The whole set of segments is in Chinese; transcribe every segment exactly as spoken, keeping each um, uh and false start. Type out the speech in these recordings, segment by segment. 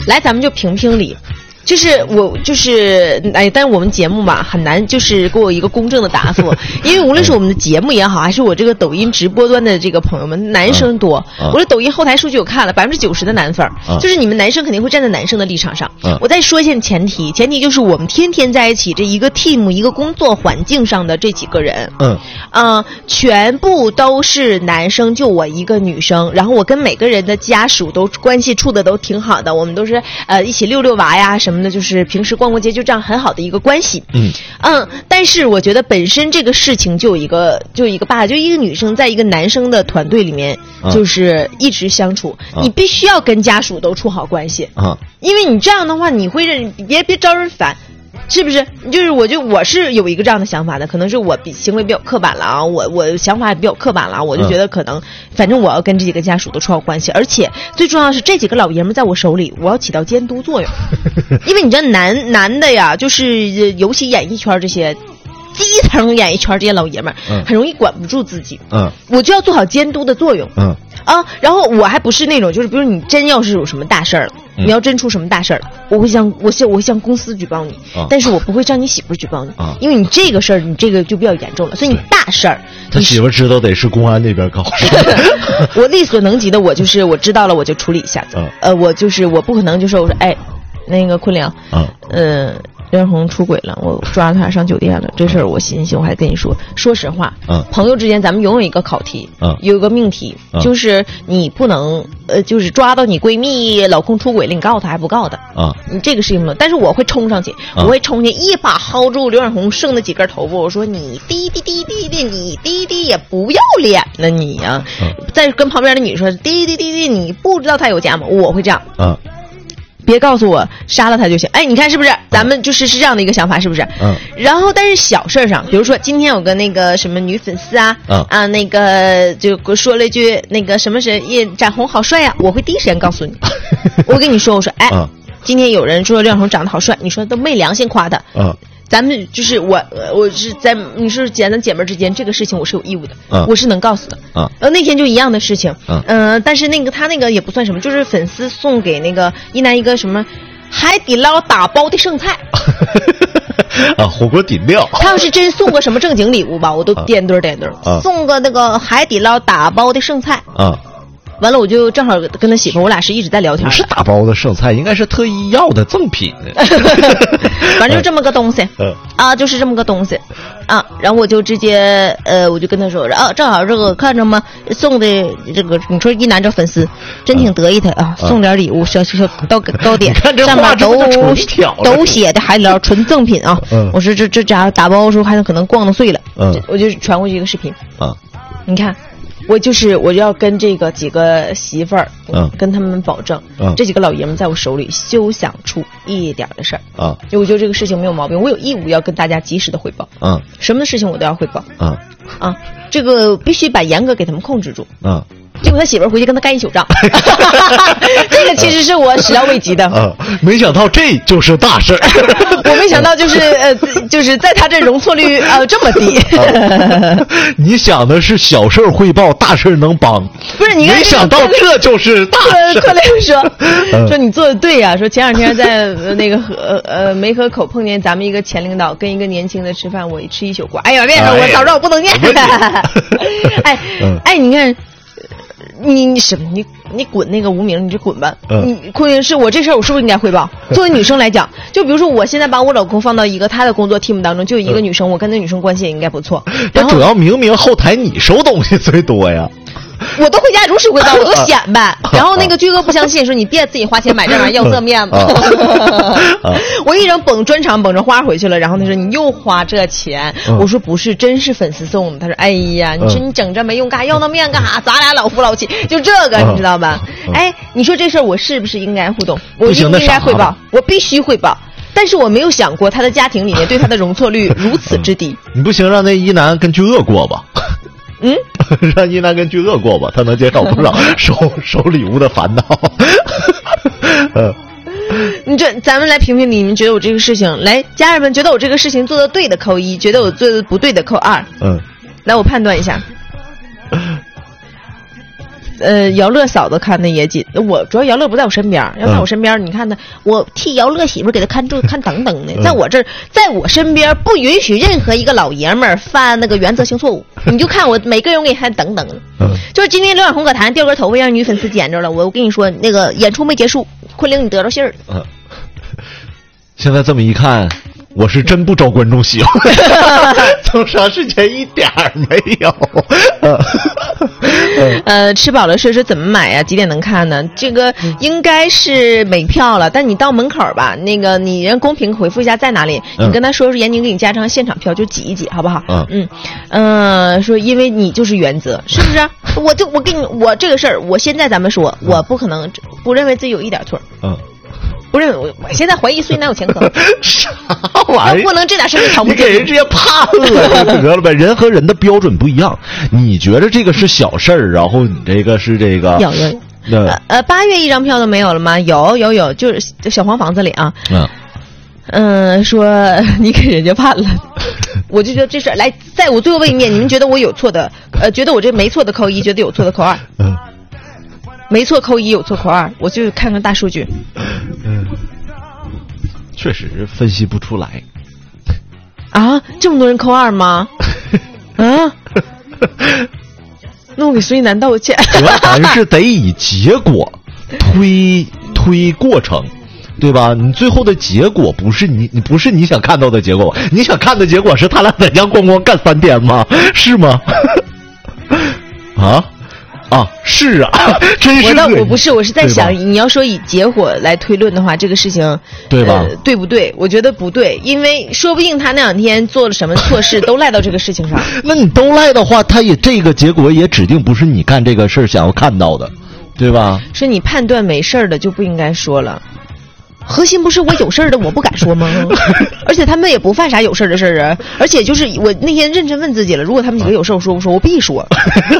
来，咱们就评评理。就是我就是哎，但是我们节目嘛很难就是给我一个公正的答复，因为无论是我们的节目也好，还是我这个抖音直播端的这个朋友们，男生多。嗯、我的抖音后台数据我看了，百分之九十的男粉、嗯，就是你们男生肯定会站在男生的立场上。嗯、我再说一下前提，前提就是我们天天在一起这一个 team 一个工作环境上的这几个人，嗯，呃，全部都是男生，就我一个女生，然后我跟每个人的家属都关系处的都挺好的，我们都是呃一起遛遛娃呀什么。那就是平时逛逛街就这样很好的一个关系，嗯嗯，但是我觉得本身这个事情就有一个就有一个 bug， 就一个女生在一个男生的团队里面，就是一直相处，嗯、你必须要跟家属都处好关系啊，因为你这样的话，你会认别别招人烦。是不是？就是我就我是有一个这样的想法的，可能是我比行为比较刻板了啊，我我想法也比较刻板了，我就觉得可能，嗯、反正我要跟这几个家属都处好关系，而且最重要的是这几个老爷们在我手里，我要起到监督作用，因为你知道男男的呀，就是尤其演艺圈这些。基层演艺圈这些老爷们儿，嗯，很容易管不住自己，嗯，我就要做好监督的作用，嗯啊，然后我还不是那种，就是比如你真要是有什么大事儿了，嗯、你要真出什么大事儿了，我会向我向我会向公司举报你，啊、但是我不会向你媳妇举报你，啊，因为你这个事儿你这个就比较严重了，所以你大事儿， 他媳妇知道得是公安那边搞， 我力所能及的，我就是我知道了我就处理一下子，嗯、呃，我就是我不可能就说我说哎，那个坤良，嗯嗯。呃刘彦宏出轨了，我抓他上酒店了。这事儿我寻思，我还跟你说，说实话，嗯，朋友之间咱们永远有一个考题，嗯，有一个命题，嗯、就是你不能，呃，就是抓到你闺蜜老公出轨了，你告他还不告他，啊、嗯，你这个事情不能。但是我会冲上去，嗯、我会冲去一把薅住刘彦宏剩的几根头发，我说你滴滴滴滴滴，你滴滴也不要脸了你呀、啊！嗯、再跟旁边的女说滴滴滴滴，你不知道他有家吗？我会这样，嗯。别告诉我杀了他就行，哎，你看是不是？咱们就是是这样的一个想法，是不是？嗯。然后，但是小事上，比如说今天有个那个什么女粉丝啊，嗯、啊，那个就说了一句那个什么谁叶展宏好帅呀、啊，我会第一时间告诉你。我跟你说，我说，哎，嗯、今天有人说廖展宏长得好帅，你说都没良心夸他。嗯。咱们就是我，我是在你是姐咱姐妹之间，这个事情我是有义务的，嗯、我是能告诉的。嗯，呃，那天就一样的事情，嗯、呃，但是那个他那个也不算什么，就是粉丝送给那个一男一个什么海底捞打包的剩菜。 啊，火锅底料。 他要是真送个什么正经礼物吧，我都掂堆掂堆。啊、送个那个海底捞打包的剩菜。啊。完了，我就正好跟他媳妇，我俩是一直在聊天。 不是打包的剩菜，应该是特意要的赠品。 反正就这么个东西，嗯、啊，就是这么个东西，啊，然后我就直接，呃，我就跟他说，啊，正好这个看着吗？送的这个，你说一男这粉丝真挺得意的啊，嗯、送点礼物，小小糕糕点，上面都都写的海底捞纯赠品啊。嗯、我说这这家打包的时候还可能逛的碎了，嗯，我就传过去一个视频，啊，你看。我就是我要跟这个几个媳妇儿，嗯，跟他们保证，嗯，这几个老爷们在我手里休想出一点的事儿，啊，就我觉得这个事情没有毛病，我有义务要跟大家及时的汇报，嗯，什么事情我都要汇报，嗯，啊，这个必须把严格给他们控制住，嗯。结果他媳妇儿回去跟他干一宿仗，这个其实是我始料未及的。 啊，没想到这就是大事儿。 我没想到就是呃，就是在他这容错率呃这么低。 啊、你想的是小事汇报，大事能帮。 不是，你看、 没想到这就是大事。 特雷说说你做的对呀、啊，说前两天在那个河呃梅河口碰见咱们一个前领导跟一个年轻的吃饭，我吃一宿瓜。哎呀，别说我早知道我不能念。哎哎，你看。你你什么？你你滚那个无名，你就滚吧。嗯、你坤是我这事儿，我是不是应该汇报？作为女生来讲，就比如说我现在把我老公放到一个他的工作 team 当中，就一个女生，嗯、我跟那女生关系也应该不错。 但主要明明后台你收东西最多呀。 我都回家如实汇报，我都显摆。然后那个居哥不相信，说你别自己花钱买这玩意儿，要这面子。我一人捧专场捧着花回去了，然后他说你又花这钱，我说不是，真是粉丝送的。他说哎呀，你说你整这没用干，要那面干啥？咱俩老夫老妻，就这个你知道吧？哎，你说这事儿我是不是应该互动？我应不应该汇报？我必须汇报。但是我没有想过他的家庭里面对他的容错率如此之低。 你不行，让那一男跟巨鳄过吧。嗯，让一男跟巨鳄过吧，他能减少不少收收礼物的烦恼。嗯， 你这咱们来评评理，你们觉得我这个事情，来家人们觉得我这个事情做的对的扣一，觉得我做的不对的扣二。嗯，来我判断一下。 呃，姚乐嫂子看的也紧，我主要姚乐不在我身边，要在我身边，嗯、你看呢，我替姚乐媳妇给他看住看等等的，在我这儿，在我身边不允许任何一个老爷们儿犯那个原则性错误。你就看我每个人我给你看等等，嗯、就是今天刘小红搁台掉根头发让女粉丝捡着了，我我跟你说，那个演出没结束，昆凌你得着信儿了。嗯， 现在这么一看。我是真不招观众喜欢，从啥事前一点儿没有。 呃，吃饱了睡说怎么买呀？几点能看呢？这个应该是没票了，但你到门口吧，那个你让公屏回复一下在哪里，你跟他说说严宁给你加张现场票，就挤一挤，好不好？嗯嗯嗯、呃，说因为你就是原则，是不是？我就我跟你我这个事儿，我现在咱们说，我不可能不认为自己有一点错。嗯。不是，我我现在怀疑所以哪有前科？ 啥玩意儿？ 不能这点事儿吵不起，你给人直接判了就得了呗。人和人的标准不一样，你觉得这个是小事儿，然后你这个是这个有有有。呃呃，八月一张票都没有了吗？有有有，就是小黄房子里啊。嗯。嗯、呃，说你给人家判了，我就觉得这事儿来，在我最后问一遍，你们觉得我有错的，呃，觉得我这没错的扣一，觉得有错的扣二。嗯。没错扣一，有错扣二，我就看看大数据。 嗯，确实分析不出来。 啊，这么多人扣二吗？啊？那我给孙一楠道歉。 我还是得以结果推推过程，对吧？你最后的结果不是你你不是你想看到的结果，你想看的结果是他俩在家咣咣干三天吗？是吗？啊？啊，是啊，真是。 我倒我不是，我是在想，你要说以结果来推论的话，这个事情对吧、 呃？对不对？我觉得不对，因为说不定他那两天做了什么错事，都赖到这个事情上。 那你都赖的话，他也这个结果也指定不是你干这个事儿想要看到的，对吧？ 是你判断没事儿的就不应该说了。核心不是我有事儿的我不敢说吗？而且他们也不犯啥有事儿的事儿啊。而且就是我那天认真问自己了，如果他们几个有事儿，我说不说？我必说。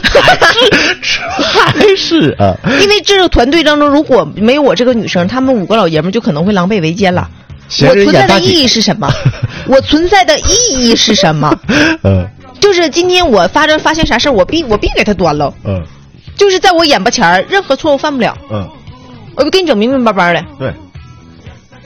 还是啊， 因为这个团队当中如果没有我这个女生，他们五个老爷们就可能会狼狈为奸了。我存在的意义是什么？我存在的意义是什么？嗯，就是今天我发生发现啥事儿，我必我必给他端了。嗯，就是在我眼巴前儿，任何错误犯不了。嗯，我给你整明明白白的。 对。